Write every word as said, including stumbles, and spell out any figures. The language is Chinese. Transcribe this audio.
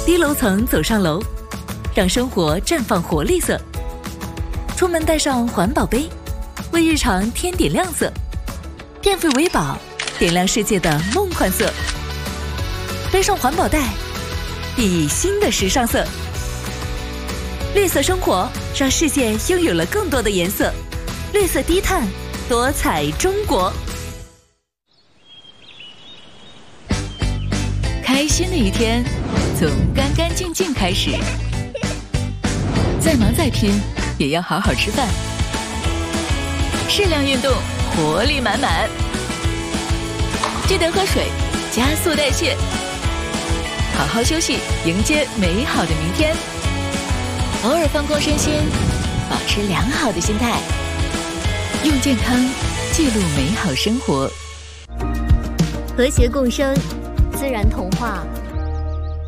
低楼层走上楼，让生活绽放活力色。出门带上环保杯，为日常添点亮色。变废为宝，点亮世界的梦幻色。背上环保袋，熠熠新的时尚色。绿色生活，让世界拥有了更多的颜色。绿色低碳，多彩中国。开心的一天，从干干净净开始。再忙再拼，也要好好吃饭。适量运动，活力满满。记得喝水，加速代谢。好好休息，迎接美好的明天。偶尔放空身心，保持良好的心态。用健康记录美好生活。 和谐共生，自然童话。